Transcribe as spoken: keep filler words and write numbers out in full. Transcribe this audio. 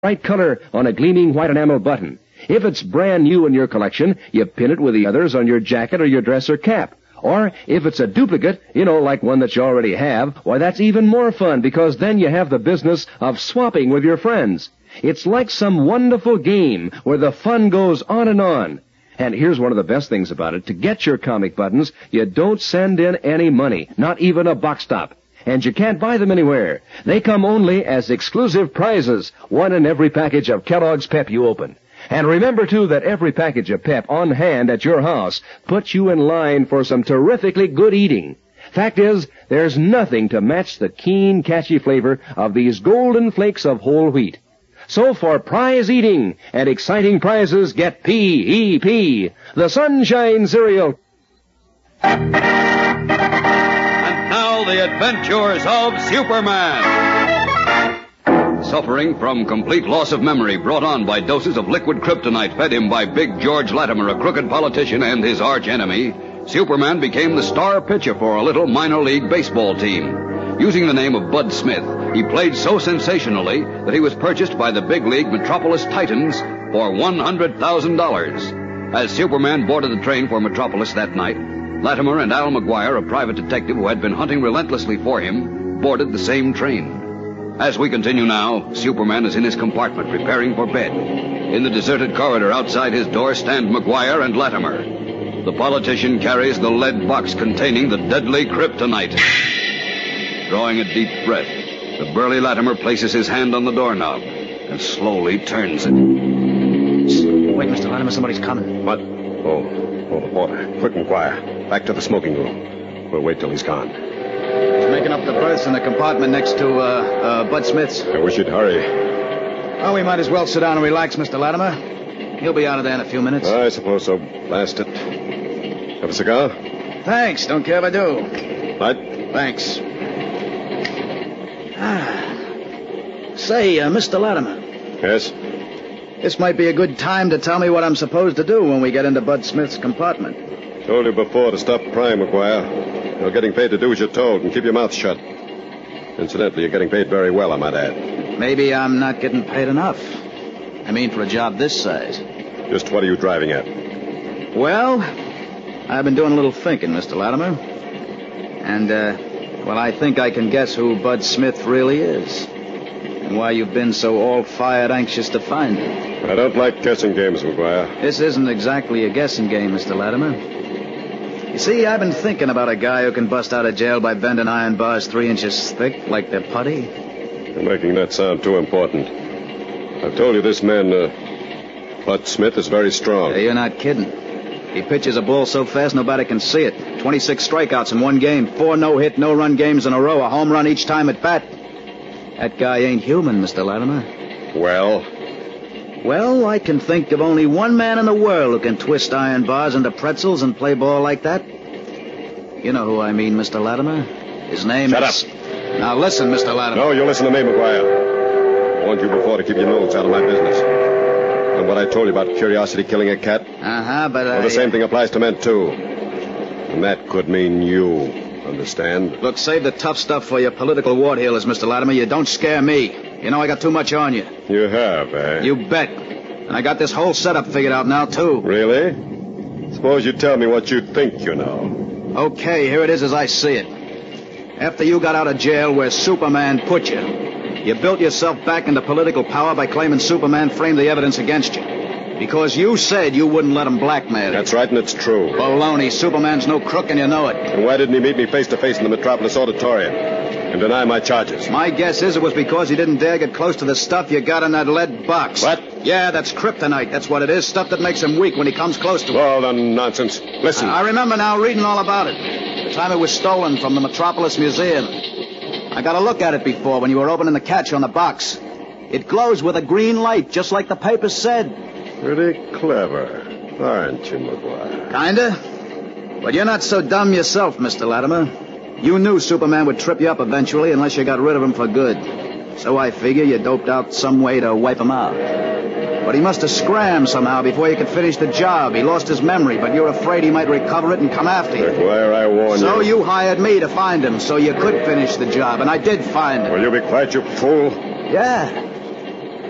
right color on a gleaming white enamel button. If it's brand new in your collection, you pin it with the others on your jacket or your dress or cap. Or if it's a duplicate, you know, like one that you already have, why, that's even more fun, because then you have the business of swapping with your friends. It's like some wonderful game where the fun goes on and on. And here's one of the best things about it. To get your comic buttons, you don't send in any money, not even a box top. And you can't buy them anywhere. They come only as exclusive prizes, one in every package of Kellogg's Pep you open. And remember, too, that every package of Pep on hand at your house puts you in line for some terrifically good eating. Fact is, there's nothing to match the keen, catchy flavor of these golden flakes of whole wheat. So for prize eating and exciting prizes, get P E P, the Sunshine Cereal. Now the adventures of Superman. Suffering from complete loss of memory brought on by doses of liquid kryptonite fed him by Big George Latimer, a crooked politician and his arch enemy, Superman became the star pitcher for a little minor league baseball team. Using the name of Bud Smith, he played so sensationally that he was purchased by the big league Metropolis Titans for one hundred thousand dollars. As Superman boarded the train for Metropolis that night, Latimer and Al McGuire, a private detective who had been hunting relentlessly for him, boarded the same train. As we continue now, Superman is in his compartment preparing for bed. In the deserted corridor outside his door stand McGuire and Latimer. The politician carries the lead box containing the deadly kryptonite. Drawing a deep breath, the burly Latimer places his hand on the doorknob and slowly turns it. Wait, Mister Latimer, somebody's coming. What? Oh, oh, the porter. Quick, McGuire. Back to the smoking room. We'll wait till he's gone. He's making up the berths in the compartment next to, uh, uh, Bud Smith's. I wish you'd hurry. Well, we might as well sit down and relax, Mister Latimer. He'll be out of there in a few minutes. I suppose so. Blast it. Have a cigar? Thanks. Don't care if I do. Light? Thanks. Ah. Say, uh, Mister Latimer. Yes? This might be a good time to tell me what I'm supposed to do when we get into Bud Smith's compartment. Told you before to stop prying, McGuire. You're getting paid to do as you're told, and keep your mouth shut. Incidentally, you're getting paid very well, I might add. Maybe I'm not getting paid enough. I mean, for a job this size. Just what are you driving at? Well, I've been doing a little thinking, Mister Latimer. And, uh, well, I think I can guess who Bud Smith really is. And why you've been so all-fired anxious to find him. I don't like guessing games, McGuire. This isn't exactly a guessing game, Mister Latimer. You see, I've been thinking about a guy who can bust out of jail by bending iron bars three inches thick like they're putty. You're making that sound too important. I've told you this man, uh, Bud Smith, is very strong. Yeah, you're not kidding. He pitches a ball so fast nobody can see it. twenty-six strikeouts in one game, four no-hit, no-run games in a row, a home run each time at bat. That guy ain't human, Mister Latimer. Well? Well, I can think of only one man in the world who can twist iron bars into pretzels and play ball like that. You know who I mean, Mister Latimer. His name Shut is... up. Now listen, Mister Latimer. No, you listen to me, McGuire. I warned you before to keep your nose out of my business. And what I told you about curiosity killing a cat? Uh-huh, but well, I... the same thing applies to men, too. And that could mean you. Understand? Look, save the tough stuff for your political wart heelers, Mister Latimer. You don't scare me. You know I got too much on you. You have, eh? You bet. And I got this whole setup figured out now, too. Really? Suppose you tell me what you think you know. Okay, here it is as I see it. After you got out of jail where Superman put you, you built yourself back into political power by claiming Superman framed the evidence against you. Because you said you wouldn't let him blackmail you. That's right, and it's true. Baloney. Superman's no crook, and you know it. And why didn't he meet me face-to-face in the Metropolis Auditorium and deny my charges? My guess is it was because you didn't dare get close to the stuff you got in that lead box. What? Yeah, that's kryptonite. That's what it is. Stuff that makes him weak when he comes close to it. All the nonsense. Listen. I remember now reading all about it. The time it was stolen from the Metropolis Museum. I got a look at it before when you were opening the catch on the box. It glows with a green light, just like the papers said. Pretty clever, aren't you, McGuire? Kinda. But you're not so dumb yourself, Mister Latimer. You knew Superman would trip you up eventually unless you got rid of him for good. So I figure you doped out some way to wipe him out. But he must have scrammed somehow before you could finish the job. He lost his memory, but you're afraid he might recover it and come after you. McGuire, I warn you. So you hired me to find him so you could finish the job, and I did find him. Will you be quiet, you fool? Yeah.